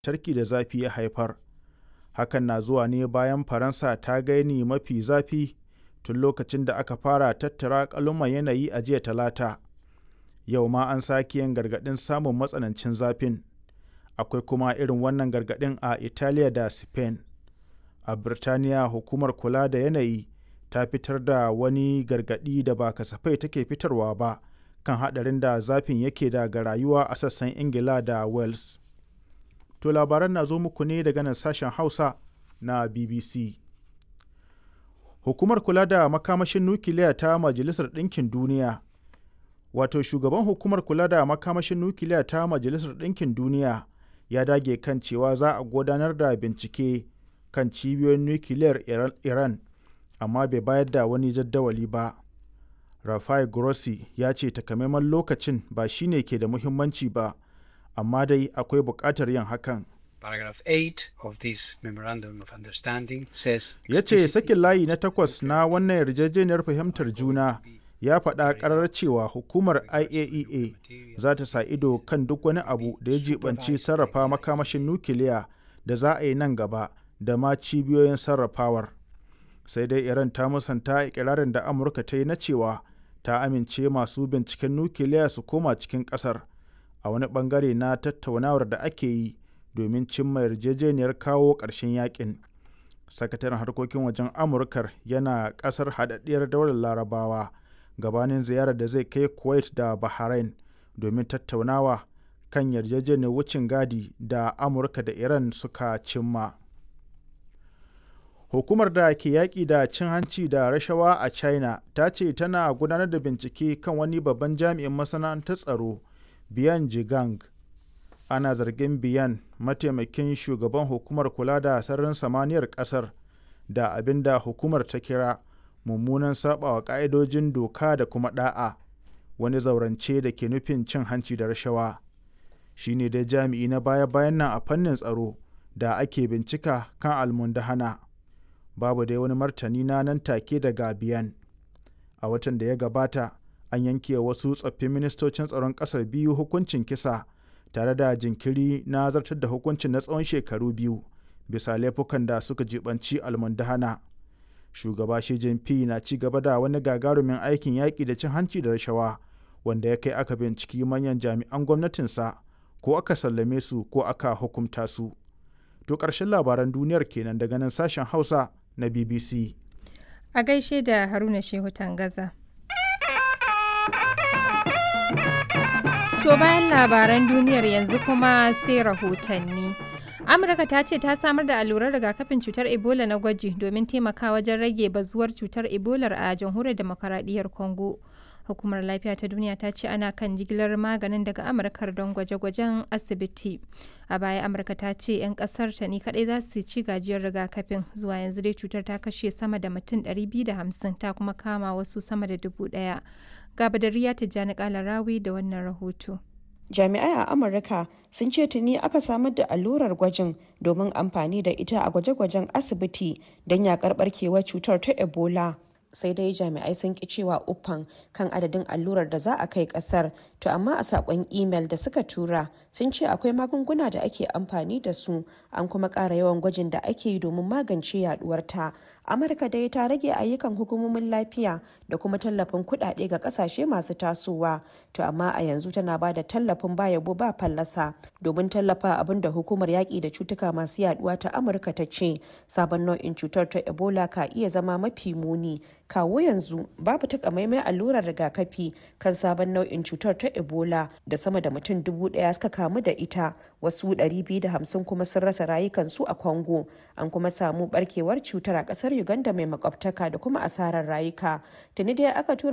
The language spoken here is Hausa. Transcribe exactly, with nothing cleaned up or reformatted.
tarki da zafi ya haifar. Hakan na zuwa ne bayan Faransa ta ga yini mafi zafi tun lokacin da aka fara tattara alƙaluman yanayi a jiya Talata. Yau ma an sake yin gargaɗin samun matsanancin zafin. Akwai kuma irin wannan gargaɗin a Italiya da Spain. A Birtaniya, hukumar kula da yanayi ta fitar da wani gargaɗi da ba kasafai take fitarwa ba kan haɗarin da zafin yake da ga rayuwa a sassan Ingila da Wales. To labaran na zo muku ne daga nan sashen Hausa na B B C. Hukumar kula da makamashin nukiliya ta Majalisar Ɗinkin Duniya, wato shugaban hukumar kula da makamashin nukiliya ta Majalisar Ɗinkin Duniya ya dage kan cewa za a gudanar da bincike kan cibiyoyin nukiliyar Iran, amma bai bayar da wani jaddawali ba. Rafael Grossi ya ce takamaiman lokacin ba shine ke da muhimmanci ba, amma dai akwai buƙatar yin hakan. Paragraph eight of this Memorandum of Understanding says Ya ce sakin layi na takwas na wannan yarjejeniyar fahimtar juna ya faɗa ƙarar cewa hukumar I A E A za ta sa ido kan duk wani abu da ya jibanci sarrafa makamashin nukiliya da za a yi nan gaba da ma cibiyoyin sarrafawar. Sai dai Iran ta musanta ikirarin da Amurka ta yi na cewa ta amince masu binciken nukiliya su koma cikin ƙasar a wani ɓangare na tattaunawar da ake yi domin cimma yarjejeniyar kawo ƙarshen yakin. Sakataren harkokin wajen Amurkar yana ƙasar haɗaɗɗiyar daular Larabawa gabanin ziyarar da zai kai Kuwait da Bahrain domin tattaunawa kan yarjejeniyar wucin gadi da Amurka da Iran suka cimma. Hukumar da ke yaƙi da cin hanci da rashawa a China ta ce tana gudanar da bincike kan wani babban jami'in masana'antar tsaro, Biyan Jigang. Ana zargin Biyan, mataimakin shugaban hukumar kula da sararin samaniyar ƙasar, da abin da hukumar ta kira mummunan saɓawa ƙa'idojin doka da kuma ɗa'a, wani zaurance da ke nufin cin hanci da rashawa. Shi ne dai jami'i na baya-bayan nan a fannin tsaro da ake bincika kan almundahana. Babu dai wani martani na nan take daga Biyan. A watan da ya gabata, an yanke wasu tsoffin ministocin tsaron ƙasar biyu hukuncin kisa tare da jinkiri na zartar da hukuncin na tsawon shekaru biyu bisa laifukan da suka jibanci almundahana. Shugaba Xi Jinping na ci gaba da wani gagarumin aikin yaƙi da cin hanci da rashawa wanda ya kai aka binciki manyan jami'an gwamnatinsa ko aka sallame su ko aka hukumta su. To ƙarshen labaran duniyar kenan daga nan sashen Hausa na B B C. A gaishe da Haruna Shehu Tangaza. To bayan labaran duniyar yanzu kuma sai rahotanni. Amurka ta ce ta samar da allurar rigakafin cutar Ebola na gwaji domin taimaka wajen rage bazuwar cutar Ebola a jamhuriyar demokaradiyyar Congo. Hukumar Lafiya ta Duniya ta ce ana kan jigilar maganin daga Amurka don gwaje-gwajen asibiti. A baya Amurka ta ce 'yan kasar ta ne kadai za su ci gajiyar rigakafin. Zuwa yanzu dai cutar ta kashe sama da mutum ɗari biyu da hamsin ta kuma kama wasu sama da dubu ɗaya. Ga Badariya Tijjani Kalarawi da wannan rahoto. Jami'ai a Amurka sun ce tuni aka samar da allurar gwajin domin amfani da ita a gwaje-gwajen asibiti don yakar barkewar cutar ta Ebola. Sai dai jami'ai sun ki cewa uffan kan adadin allurar da za a kai kasar, to amma a sakon imel da suka tura sun ce akwai magunguna da ake amfani da su, an kuma ƙara yawan gwajin da ake yi domin magance yaduwarta. Amurka dai ta rage ayyukan hukumomin lafiya da kuma tallafin kuɗaɗe ga ƙasashe masu tasowa, to amma a yanzu tana ba da tallafin ba yabo ba fallasa domin tallafa abin da hukumar yaƙi da cutuka masu yaduwa ta Amurka ta ce sabon nau'in cutar ta Ebola ka iya zama mafi muni. Kawo yanzu babu takamaiman allurar rigakafi kan sabon nau'in cutar ta Ebola da sama da mutum dubu ɗaya suka kamu da ita, wasu ɗari biyu da hamsin kuma sun rasa rayukansu a Congo. An kuma samu barkewar cutar a ƙasar Uganda mai makwabtaka da kuma asarar rayuka. Tuni dai aka tura